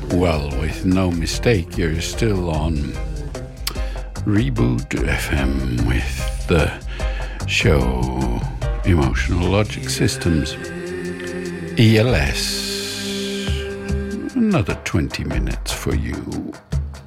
Well, with no mistake, you're still on Reboot FM with the show Emotional Logic Systems, ELS. Another 20 minutes for you.